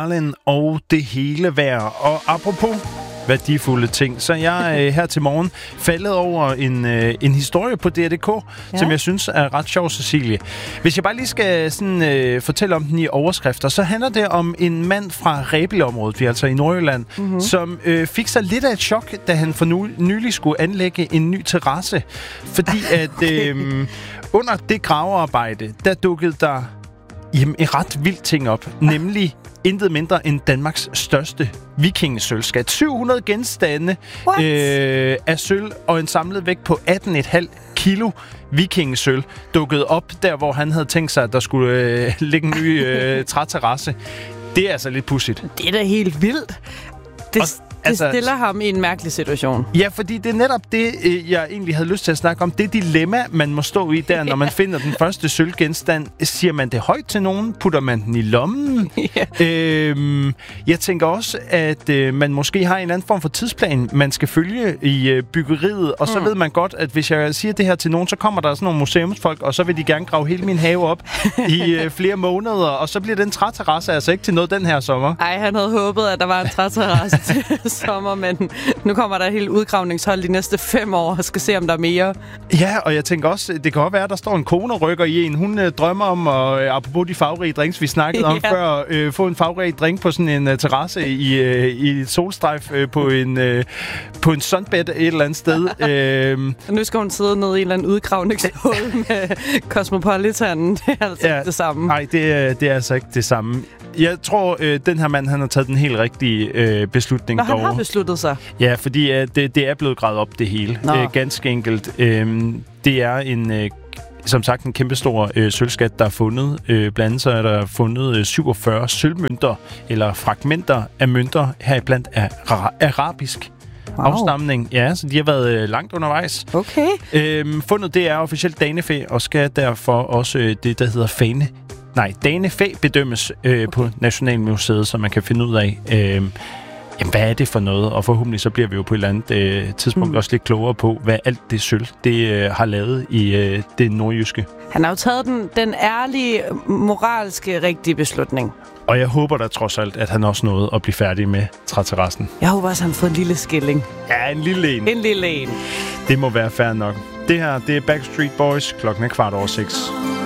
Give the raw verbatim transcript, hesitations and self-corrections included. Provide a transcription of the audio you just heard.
Marlin og det hele værd. Og apropos værdifulde ting, så jeg øh, her til morgen faldet over en, øh, en historie på D R punktum D K, ja. som jeg synes er ret sjov, Cecilie. Hvis jeg bare lige skal sådan, øh, fortælle om den i overskrifter, så handler det om en mand fra Rebild-området, vi er altså i Nordjylland, mm-hmm. som øh, fik sig lidt af et chok, da han for nu, nylig skulle anlægge en ny terrasse. Fordi at øh, under det gravearbejde, der dukkede der jamen, en ret vild ting op, nemlig intet mindre end Danmarks største vikingesølvskat. syv hundrede genstande øh, af sølv og en samlet vægt på atten komma fem kilo vikingesølv dukkede op der, hvor han havde tænkt sig, at der skulle øh, ligge en ny øh, træterrasse. Det er altså lidt pudsigt. Det er da helt vildt. Det, og, det altså, stiller ham i en mærkelig situation. Ja, fordi det er netop det, jeg egentlig havde lyst til at snakke om. Det dilemma, man må stå i der, når man finder den første sølvgenstand. Siger man det højt til nogen? Putter man den i lommen? Yeah. Øhm, jeg tænker også, at øh, man måske har en eller anden form for tidsplan, man skal følge i øh, byggeriet. Og så mm. ved man godt, at hvis jeg siger det her til nogen, så kommer der sådan nogle museumsfolk, og så vil de gerne grave hele min have op i øh, flere måneder. Og så bliver den træterrasse altså ikke til noget den her sommer. Ej, han havde håbet, at der var en træterrasse til sommer, men nu kommer der et helt udgravningshold de næste fem år og skal se, om der er mere. Ja, og jeg tænker også, det kan også være, at der står en kone og rykker i en. Hun øh, drømmer om, og øh, apropos de farverige drinks, vi snakkede om ja. før, øh, få en farverig drink på sådan en uh, terrasse i, øh, i et solstrejf øh, på en øh, på en sunbed et eller andet sted. øh, nu skal hun sidde nede i en eller anden udgravningshul med Cosmopolitan. Det er altså ja, ikke det samme. Nej, det, det er altså ikke det samme. Jeg tror, øh, den her mand, han har taget den helt rigtige øh, beslutning. Nå, han har besluttet sig. Ja, fordi øh, det, det er blevet gravet op, det hele. Øh, ganske enkelt. Øh, det er en, øh, som sagt, en kæmpestor øh, sølvskat, der er fundet. Øh, blandt andet så er der fundet øh, syvogfyrre sølvmønter, eller fragmenter af mønter, heriblandt af ra- arabisk wow. afstamning. Ja, så de har været øh, langt undervejs. Okay. Øh, fundet, det er officielt danefæ, og skal derfor også øh, det, der hedder fane. Nej, danefæ bedømmes øh, okay. på Nationalmuseet, så man kan finde ud af, øh, jamen, hvad er det for noget? Og forhåbentlig så bliver vi jo på et eller andet øh, tidspunkt mm. også lidt klogere på, hvad alt det sølv, det øh, har lavet i øh, det nordjyske. Han har jo taget den, den ærlige, moralske, rigtige beslutning. Og jeg håber da trods alt, at han også nåede at blive færdig med træterrassen. Jeg håber også, at han har fået en lille skilling. Ja, en lille en. En lille en. Det må være fair nok. Det her, det er Backstreet Boys. Klokken er kvart over seks.